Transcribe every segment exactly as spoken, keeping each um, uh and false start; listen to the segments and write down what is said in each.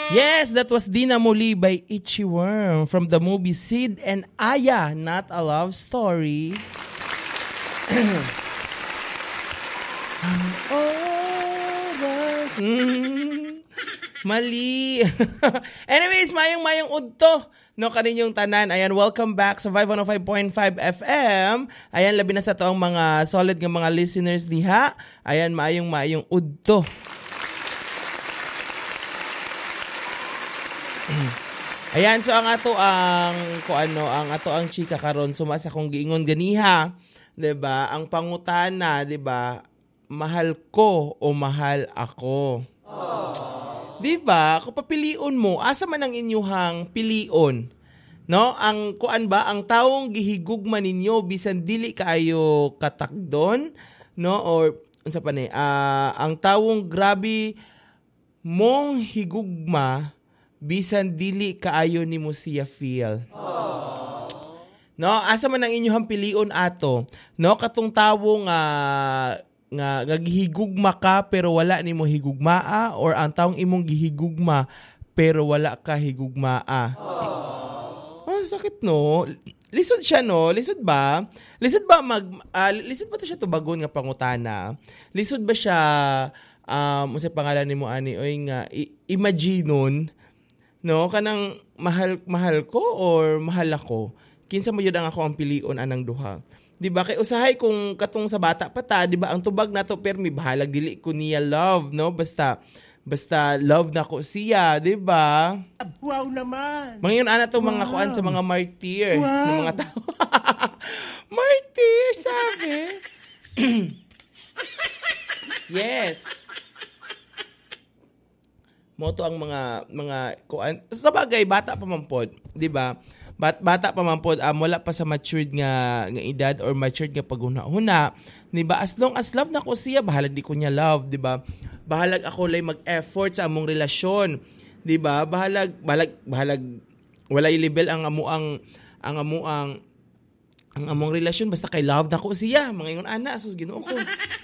Yes, that was Dina Muli by Itchy Worm from the movie Sid and Aya, Not a Love Story. Oras. Mm, mali. Anyways, mayong-mayong udto. No, kaninyong tanan. Ayan, welcome back sa five oh five point five F M. Ayan, labi na sa to ang mga solid ng mga listeners diha. Ayan, mayong-mayong udto. Ayan, so ang ato ang ko ano, ang ato ang chika karon sumasa kong giingon ganiha, 'di ba? Ang pangutana, 'di ba? Mahal ko o mahal ako? Aww. 'Di ba? Kung papilion mo, asa man ang inyuhang pilion? No? Ang kuan ba ang taong gihigugma ninyo bisan dili kaayo katakdon, no? Or unsa pa ni? Uh, ang taong grabe mong higugma bisan dili kaayo nimo siya feel. Aww. No, asa man ang inyong pilion ato, no, katong tawo nga nga gagihigugma ka pero wala nimo higugmaa, or ang taong imong gihigugma pero wala ka higugmaa. Aww. Oh, sakit no. Lisod siya no, lisod ba? Lisod ba mag uh, lisod ba to siya tubagon nga pangutana? Lisod ba siya um unsa pangalan nimo ani oy nga i- imaginon? No, kanang mahal mahal ko or mahal ako. Kinsa mo yun ang ako ang pilion anang duha. 'Di ba? Kay usahay kung katong sa bata pa ta, 'di ba? Ang tubag nato permi bahalag dili ko niya love, no? Basta basta love na ko siya, 'di ba? Wow naman. Mangayon ana to mga wow. Kuan sa mga martyr, wow. ng mga tao. Martyr sabi. Yes. Moto ang mga mga kuan sa bagay bata pa man pod, 'di ba? Bat bata pa man pod, um, wala pa sa matured nga nga edad or matured nga paghuna-huna, 'di ba? As long as love na ko siya, bahalag di ko niya love, 'di ba? Bahalag ako lay mag-effort sa among relasyon, 'di ba? Bahalag bahalag bahalag wala i-level ang amo ang ang amo ang ang among relasyon basta kay love na ko siya. Mga ingon ana sus Ginoo ko.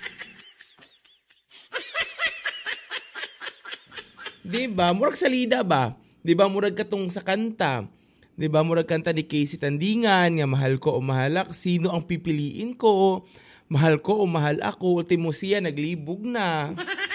Diba? Murag salida ba? Diba? Murag katong sa kanta. Diba? Murag kanta ni Casey Tandingan nga mahal ko o mahalak. Sino ang pipiliin ko? Mahal ko o mahal ako? Ultimo siya naglibog na.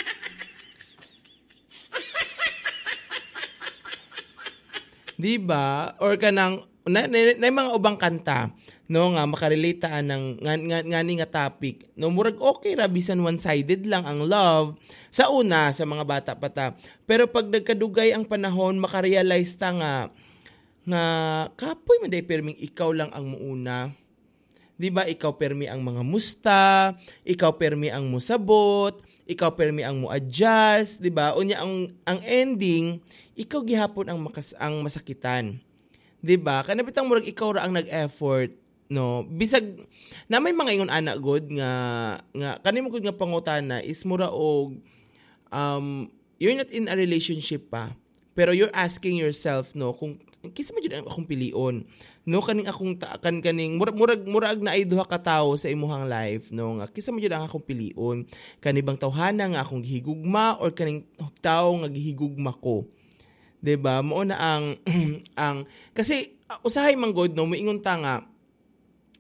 Diba? Or kanang na, na, na, na mga ubang kanta, no, nga makarelate taan ng nga, nga, nga, nga topic, no, murag okay ra bisan one-sided lang ang love sa una sa mga bata pa ta, pero pag nagkadugay ang panahon makarealize ta nga nga kapoy man day perming ikaw lang ang muuna, di ba? Ikaw permi ang mga musta, ikaw permi ang musabot, ikaw permi ang mo-adjust, di ba? Unya ang ang ending, ikaw gihapon ang makas ang masakitan. 'Di ba? Kana bitang murag ikaw ra ang nag-effort, no? Bisag na may mga ingon ana god nga nga kanimo gud nga pangutana is mura og um you're not in a relationship pa, pero you're asking yourself, no, kung kinsa man jud ang akong pilion, no, kaning akong ta, kan kaning murag murag murag na ay duha ka tawo sa imuhang life, no, nga kinsa man jud ang akong pilion, kanibang tawhana nga akong gihigugma or kaning tawo nga gihigugma ko. 'Di ba? Mao na ang ang kasi uh, usahay man god no moingon ta nga